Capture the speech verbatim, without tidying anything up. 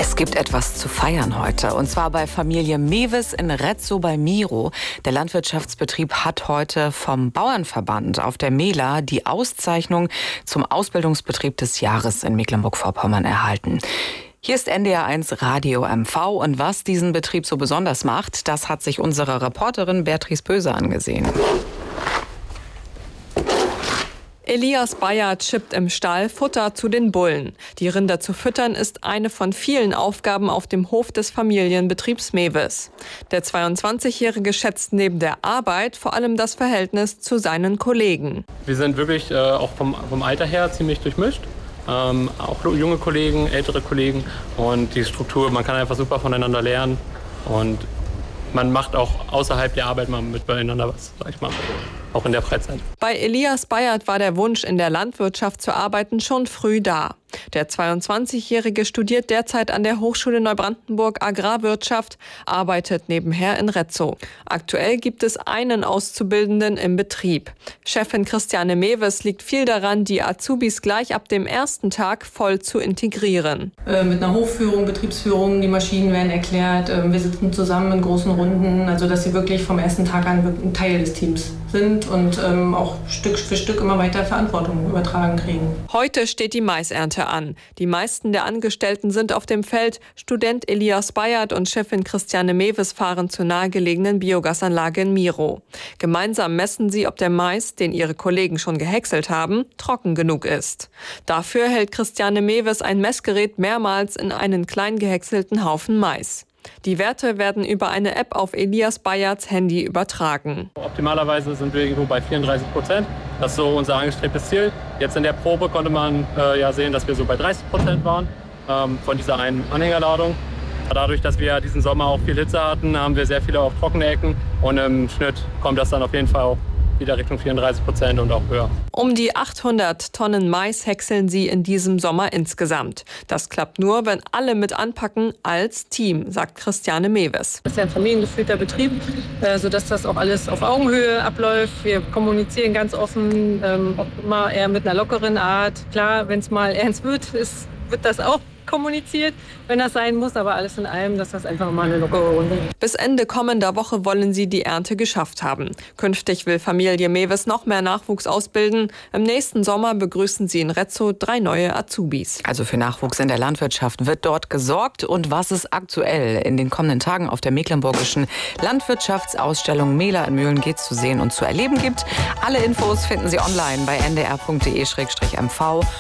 Es gibt etwas zu feiern heute, und zwar bei Familie Mewes in Retzow bei Miro. Der Landwirtschaftsbetrieb hat heute vom Bauernverband auf der Mela die Auszeichnung zum Ausbildungsbetrieb des Jahres in Mecklenburg-Vorpommern erhalten. Hier ist N D R eins Radio M V, und was diesen Betrieb so besonders macht, das hat sich unsere Reporterin Beatrice Böse angesehen. Elias Bayard schippt im Stall Futter zu den Bullen. Die Rinder zu füttern ist eine von vielen Aufgaben auf dem Hof des Familienbetriebs Mewes. Der zweiundzwanzigjährige schätzt neben der Arbeit vor allem das Verhältnis zu seinen Kollegen. Wir sind wirklich äh, auch vom, vom Alter her ziemlich durchmischt. Ähm, auch junge Kollegen, ältere Kollegen, und die Struktur, man kann einfach super voneinander lernen, und man macht auch außerhalb der Arbeit mal miteinander was, sag ich mal, auch in der Freizeit. Bei Elias Bayard war der Wunsch, in der Landwirtschaft zu arbeiten, schon früh da. Der zweiundzwanzigjährige studiert derzeit an der Hochschule Neubrandenburg Agrarwirtschaft, arbeitet nebenher in Retzow. Aktuell gibt es einen Auszubildenden im Betrieb. Chefin Christiane Mewes liegt viel daran, die Azubis gleich ab dem ersten Tag voll zu integrieren. Äh, mit einer Hochführung, Betriebsführung, die Maschinen werden erklärt, äh, wir sitzen zusammen in großen Runden, also dass sie wirklich vom ersten Tag an ein Teil des Teams sind und ähm, auch Stück für Stück immer weiter Verantwortung übertragen kriegen. Heute steht die Maisernte an. Die meisten der Angestellten sind auf dem Feld. Student Elias Bayard und Chefin Christiane Mewes fahren zur nahegelegenen Biogasanlage in Miro. Gemeinsam messen sie, ob der Mais, den ihre Kollegen schon gehäckselt haben, trocken genug ist. Dafür hält Christiane Mewes ein Messgerät mehrmals in einen klein gehäckselten Haufen Mais. Die Werte werden über eine App auf Elias Bayards Handy übertragen. Optimalerweise sind wir irgendwo bei vierunddreißig Prozent. Das ist so unser angestrebtes Ziel. Jetzt in der Probe konnte man äh, ja sehen, dass wir so bei dreißig Prozent waren ähm, von dieser einen Anhängerladung. Dadurch, dass wir diesen Sommer auch viel Hitze hatten, haben wir sehr viele auch trockene Ecken, und im Schnitt kommt das dann auf jeden Fall auch wieder Richtung vierunddreißig Prozent und auch höher. Um die achthundert Tonnen Mais häckseln sie in diesem Sommer insgesamt. Das klappt nur, wenn alle mit anpacken als Team, sagt Christiane Mewes. Das ist ja ein familiengeführter Betrieb, sodass das auch alles auf Augenhöhe abläuft. Wir kommunizieren ganz offen, auch immer eher mit einer lockeren Art. Klar, wenn es mal ernst wird, ist, wird das auch kommuniziert, wenn das sein muss, aber alles in allem, dass das einfach mal eine lockere Runde ist. Bis Ende kommender Woche wollen sie die Ernte geschafft haben. Künftig will Familie Mewes noch mehr Nachwuchs ausbilden. Im nächsten Sommer begrüßen sie in Retzow drei neue Azubis. Also für Nachwuchs in der Landwirtschaft wird dort gesorgt. Und was es aktuell in den kommenden Tagen auf der mecklenburgischen Landwirtschaftsausstellung Mela in Mühlengeetz zu sehen und zu erleben gibt, alle Infos finden Sie online bei n d r punkt d e slash m v.